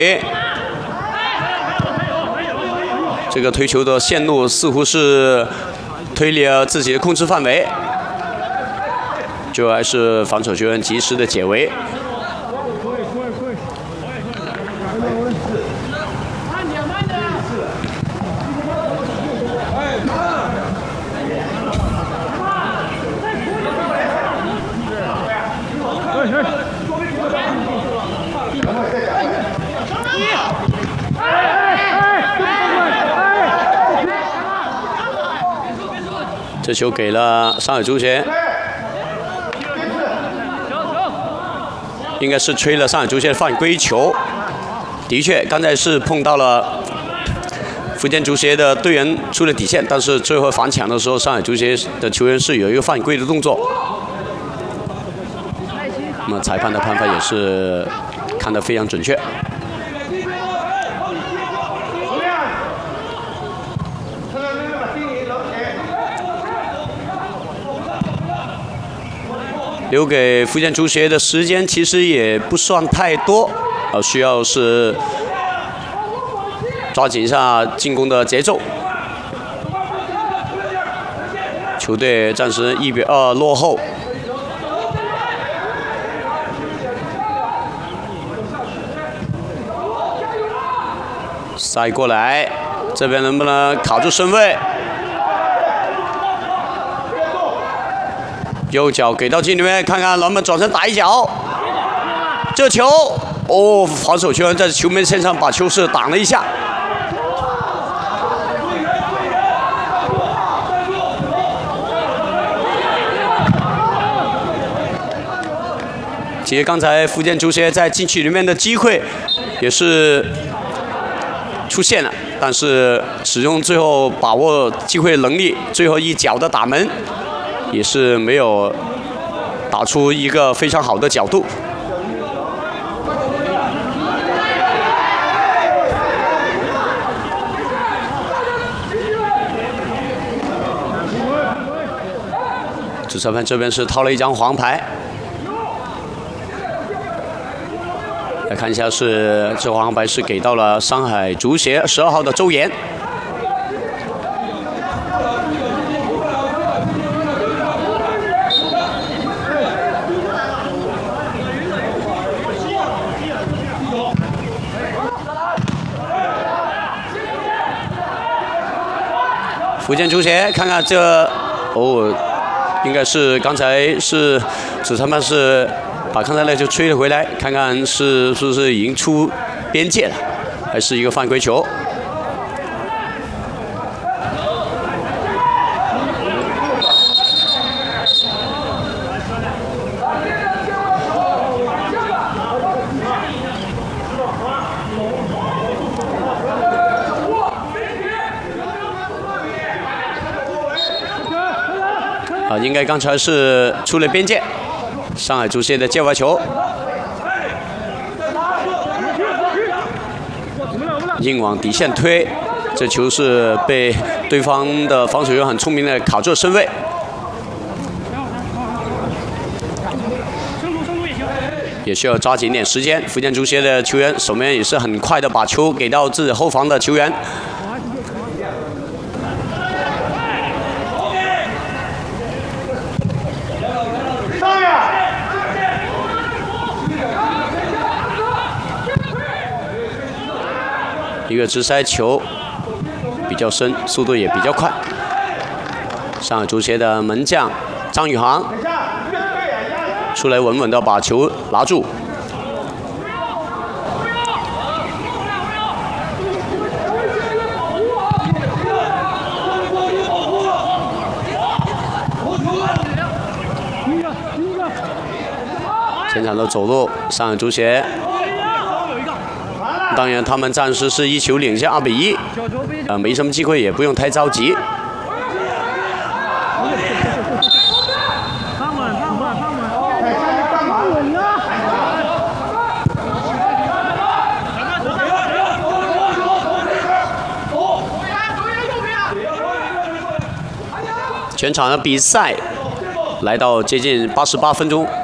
这个推球的线路似乎是推离了自己的控制范围，最后还是防守球员及时的解围。这球给了上海足协，应该是吹了上海足协的犯规球。的确，刚才是碰到了福建足协的队员出了底线，但是最后反抢的时候，上海足协的球员是有一个犯规的动作。那么裁判的判罚也是看得非常准确。留给福建足协的时间其实也不算太多，需要是抓紧一下进攻的节奏。球队暂时1比2落后。塞过来，这边能不能卡住身位？右脚给到镜里面，看看能不能转身打一脚。这球，哦，防守球员在球门线上把球是挡了一下。其实刚才福建足协在禁区里面的机会也是出现了，但是始终最后把握机会能力，最后一脚的打门。也是没有打出一个非常好的角度。主裁判这边是掏了一张黄牌，来看一下是这黄牌是给到了上海足协12号的周岩。福建足协看看这，哦，应该是刚才是主裁判是把刚才那球吹了回来，看看是不是已经出边界了，还是一个犯规球。应该刚才是出了边界，上海足协的界外球，硬往底线推，这球是被对方的防守员很聪明的卡住了身位。也需要抓紧点时间，福建足协的球员守门员也是很快的把球给到自己后防的球员。一个直塞球比较深，速度也比较快。上海足协的门将张宇航出来稳稳的把球拿住。前场的走路，上海足协。当然，他们暂时是1球领先2比1，没什么机会，也不用太着急。全场的比赛来到接近88分钟。